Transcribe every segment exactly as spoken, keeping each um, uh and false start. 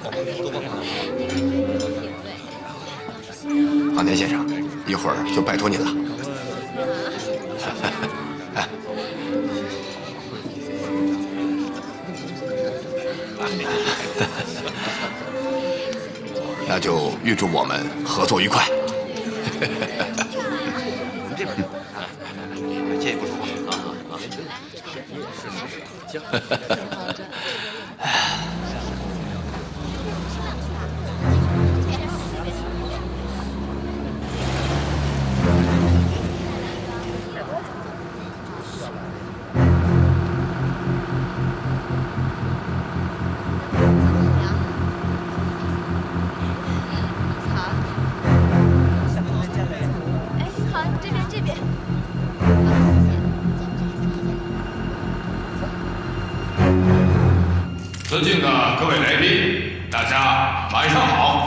航天先生，一会儿就拜托您了。哎，那就预祝我们合作愉快。 您这边啊，借一步说话啊啊啊！行。 尊敬的各位来宾，大家晚上好！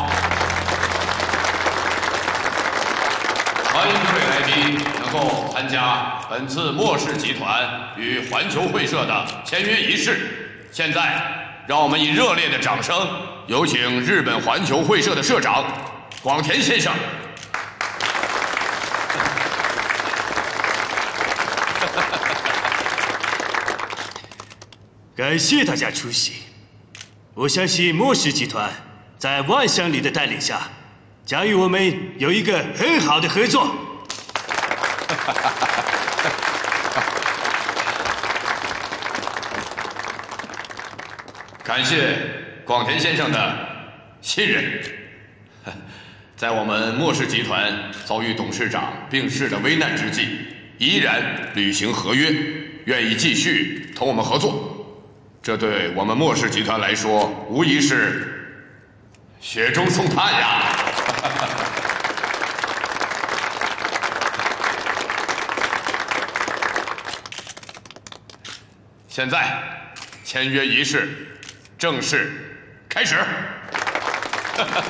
欢迎各位来宾能够参加本次莫氏集团与环球会社的签约仪式。现在，让我们以热烈的掌声，有请日本环球会社的社长广田先生。 感谢大家出席。我相信莫氏集团在万祥里的带领下，将与我们有一个很好的合作。 感谢广田先生的信任。在我们莫氏集团遭遇董事长病逝的危难之际，依然履行合约，愿意继续同我们合作。这对我们莫氏集团来说，无疑是雪中送炭呀！现在，签约仪式正式开始。